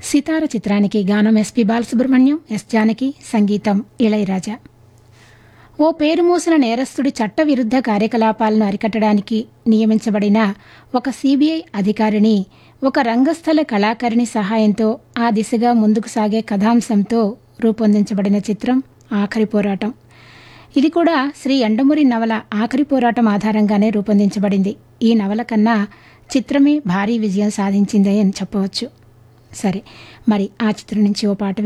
సితార చిత్రానికి గానం SP Balasubrahmanyam, yes Janaki, సంగీతం ఇళయరాజా. ఓ పేరు మోసిన నేరస్తుడి చట్టవిరుద్ధ కార్యకలాపాలను అరికట్టడానికి నియమించబడిన ఒక సిబిఐ అధికారిని ఒక రంగస్థల కళాకారిణి సహాయంతో ఆ దిశగా ముందుకు సాగే కథాంశంతో రూపొందించబడిన చిత్రం ఆఖరి పోరాటం. ఇది కూడా శ్రీ యండమూరి నవల ఆఖరి పోరాటం ఆధారంగానే రూపొందించబడింది. ఈ నవల కన్నా చిత్రమే భారీ విజయం సాధించింది అని చెప్పవచ్చు. సరే, మరి ఆ చిత్రం నుంచి ఓ పాట